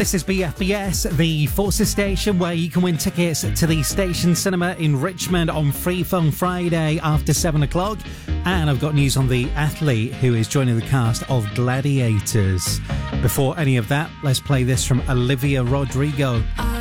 This is BFBS, the Forces station, where you can win tickets to the Station Cinema in Richmond on Free Fun Friday after 7 o'clock. And I've got news on the athlete who is joining the cast of Gladiators. Before any of that, let's play this from Olivia Rodrigo.